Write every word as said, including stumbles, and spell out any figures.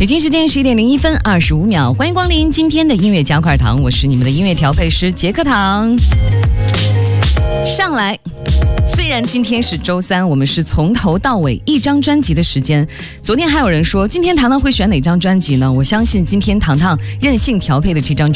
北京时间十一点零一分二十五秒，欢迎光临今天的音乐加块糖，我是你们的音乐调配师杰克糖。上来，虽然今天是周三，我们是从头到尾一张专辑的时间。昨天还有人说，今天糖糖会选哪张专辑呢？我相信今天糖糖任性调配的这张